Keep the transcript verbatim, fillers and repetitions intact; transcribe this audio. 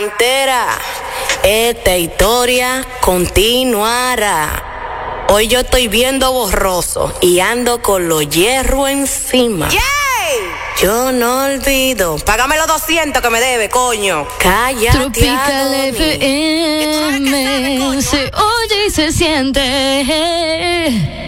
Pantera, esta historia continuará. Hoy yo estoy viendo borroso y ando con los hierros encima. ¡Yay! Yo no olvido. Págame los doscientos que me debe, coño. Cállate. Tropical F M se oye y se siente.